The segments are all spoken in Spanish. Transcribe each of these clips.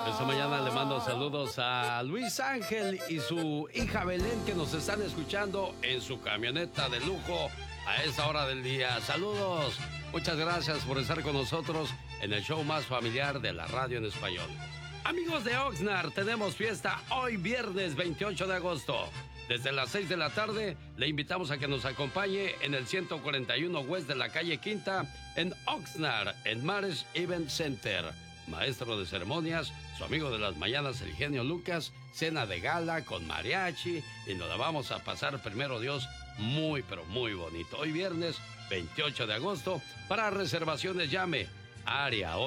Esta mañana le mando saludos a Luis Ángel y su hija Belén, que nos están escuchando en su camioneta de lujo a esta hora del día. Saludos. Muchas gracias por estar con nosotros en el show más familiar de la radio en español. Amigos de Oxnard, tenemos fiesta hoy viernes 28 de agosto. Desde las 6 de la tarde le invitamos a que nos acompañe en el 141 West de la calle Quinta en Oxnard, en Mares Event Center. Maestro de ceremonias, su amigo de las mañanas, el genio Lucas, cena de gala con mariachi y nos la vamos a pasar, primero Dios, muy pero muy bonito. Hoy viernes 28 de agosto, para reservaciones llame área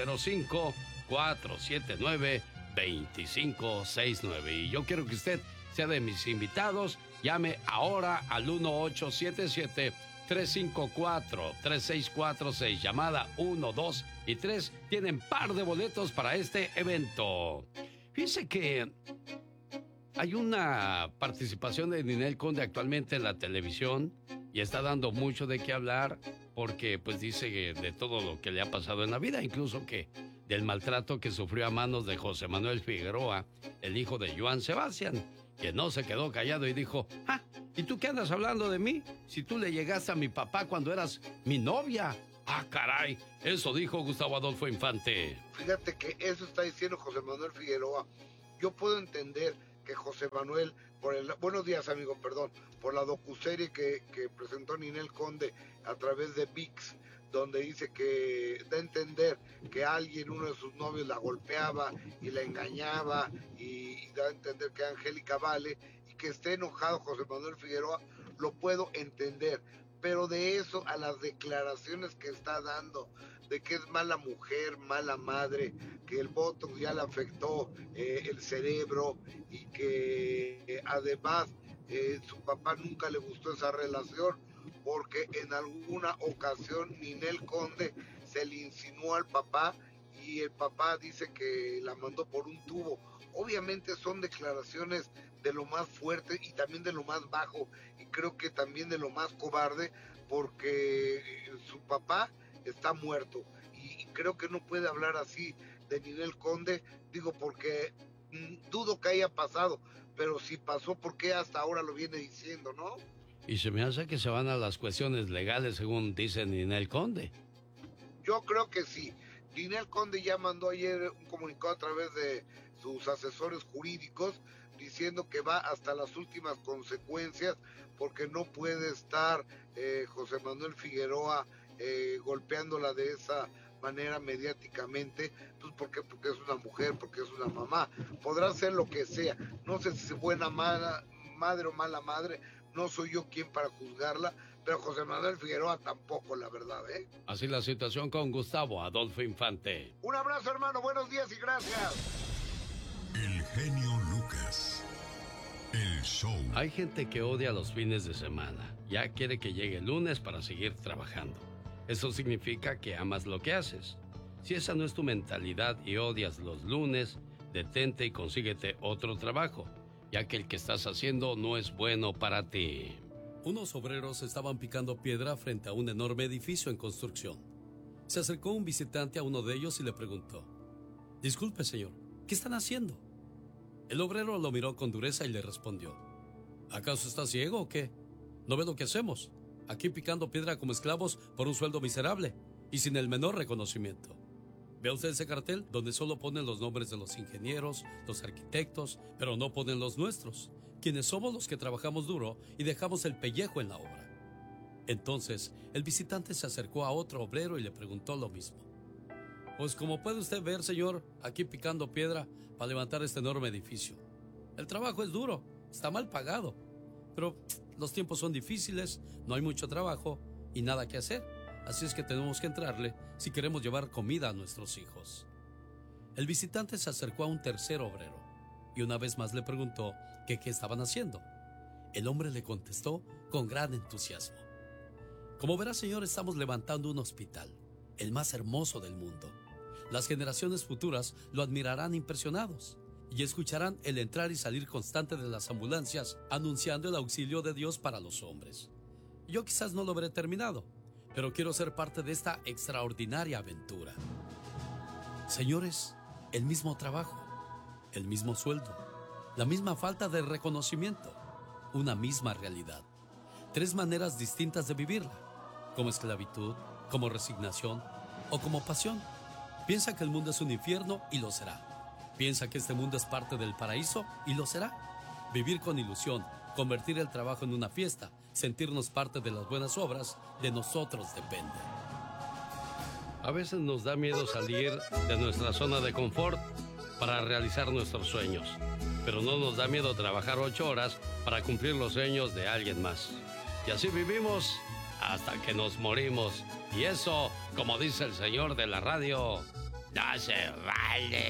805-479-2569. Y yo quiero que usted sea de mis invitados, llame ahora al 1877-354-3646, llamada 1, 2 y 3, tienen par de boletos para este evento. Fíjese que hay una participación de Ninel Conde actualmente en la televisión y está dando mucho de qué hablar porque pues dice de todo lo que le ha pasado en la vida, incluso que del maltrato que sufrió a manos de José Manuel Figueroa, el hijo de Joan Sebastián, que no se quedó callado y dijo, ¿y tú qué andas hablando de mí? Si tú le llegaste a mi papá cuando eras mi novia. Caray, eso dijo Gustavo Adolfo Infante. Fíjate que eso está diciendo José Manuel Figueroa. Yo puedo entender que José Manuel, buenos días amigo, perdón, por la docuserie que presentó Ninel Conde a través de ViX, donde dice que da a entender que alguien, uno de sus novios, la golpeaba y la engañaba, y da a entender que Angélica Vale, y que esté enojado José Manuel Figueroa, lo puedo entender. Pero de eso a las declaraciones que está dando, de que es mala mujer, mala madre, que el botox ya le afectó el cerebro y que además su papá nunca le gustó esa relación, porque en alguna ocasión Ninel Conde se le insinuó al papá y el papá dice que la mandó por un tubo. Obviamente son declaraciones de lo más fuerte y también de lo más bajo, y creo que también de lo más cobarde, porque su papá está muerto y creo que no puede hablar así de Ninel Conde, digo, porque dudo que haya pasado, pero si pasó, ¿por qué hasta ahora lo viene diciendo, no? Y se me hace que se van a las cuestiones legales, según dice Ninel Conde. Yo creo que sí. Ninel Conde ya mandó ayer un comunicado a través de sus asesores jurídicos diciendo que va hasta las últimas consecuencias, porque no puede estar José Manuel Figueroa golpeándola de esa manera mediáticamente, pues porque es una mujer, porque es una mamá, podrá ser lo que sea, no sé si es buena madre o mala madre, no soy yo quien para juzgarla, pero José Manuel Figueroa tampoco, la verdad, ¿eh? Así la situación con Gustavo Adolfo Infante. Un abrazo, hermano, buenos días y gracias. El genio Lucas. El show. Hay gente que odia los fines de semana. Ya quiere que llegue el lunes para seguir trabajando. Eso significa que amas lo que haces. Si esa no es tu mentalidad y odias los lunes, detente y consíguete otro trabajo, ya que el que estás haciendo no es bueno para ti. Unos obreros estaban picando piedra frente a un enorme edificio en construcción. Se acercó un visitante a uno de ellos y le preguntó: «Disculpe, señor, ¿qué están haciendo?». El obrero lo miró con dureza y le respondió: «¿Acaso está ciego o qué? ¿No ve lo que hacemos? Aquí picando piedra como esclavos por un sueldo miserable y sin el menor reconocimiento. ¿Ve usted ese cartel donde solo ponen los nombres de los ingenieros, los arquitectos, pero no ponen los nuestros, quienes somos los que trabajamos duro y dejamos el pellejo en la obra?». Entonces, el visitante se acercó a otro obrero y le preguntó lo mismo. «Pues como puede usted ver, señor, aquí picando piedra para levantar este enorme edificio. El trabajo es duro, está mal pagado, pero los tiempos son difíciles, no hay mucho trabajo y nada que hacer. Así es que tenemos que entrarle si queremos llevar comida a nuestros hijos». El visitante se acercó a un tercer obrero y una vez más le preguntó que qué estaban haciendo. El hombre le contestó con gran entusiasmo: «Como verá, señor, estamos levantando un hospital, el más hermoso del mundo. Las generaciones futuras lo admirarán impresionados y escucharán el entrar y salir constante de las ambulancias anunciando el auxilio de Dios para los hombres. Yo quizás no lo veré terminado, pero quiero ser parte de esta extraordinaria aventura. Señores, el mismo trabajo, el mismo sueldo, la misma falta de reconocimiento, una misma realidad. 3 maneras distintas de vivirla, como esclavitud, como resignación o como pasión. Piensa que el mundo es un infierno y lo será. Piensa que este mundo es parte del paraíso y lo será. Vivir con ilusión, convertir el trabajo en una fiesta, sentirnos parte de las buenas obras, de nosotros depende. A veces nos da miedo salir de nuestra zona de confort para realizar nuestros sueños, pero no nos da miedo trabajar 8 horas para cumplir los sueños de alguien más. Y así vivimos hasta que nos morimos. Y eso, como dice el señor de la radio, no se vale.